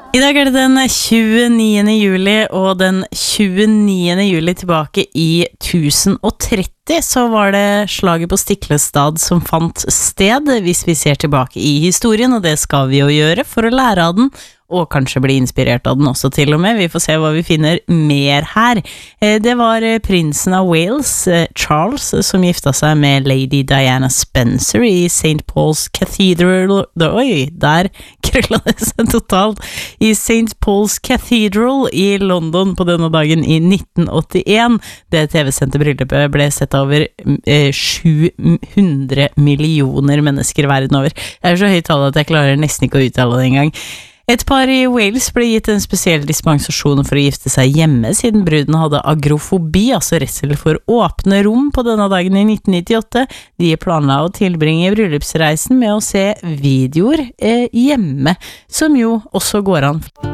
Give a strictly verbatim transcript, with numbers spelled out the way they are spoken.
I dag er det den tjueniende juli, og den tjueniende juli tilbake i tusen og tretti så var det slaget på Stiklestad som fant sted, hvis vi ser tilbake i historien, og det skal vi jo gjøre for å lære av den, og kanskje bli inspirert av den også til og med. Vi får se hva vi finner mer her. Det var prinsen av Wales, Charles, som gifta seg med Lady Diana Spencer i Saint Paul's Cathedral. Oi, der krøllet det seg totalt. I Saint Paul's Cathedral i London på denne dagen i nitten åttien. Det T V-sendte bryllupet ble sett over eh, sju hundre millioner mennesker verden over. Det er så høyt tall at jeg klarer nesten ikke å uttale det engang. Et par i Wales ble gitt en spesiell dispensasjon for å gifte seg hjemme, siden bruden hadde agrofobi, altså redsel for åpne rom på denne dagen i nitten nittiåtte. De planla å tilbringe bryllupsreisen med å se videoer eh, hjemme, som jo også går an.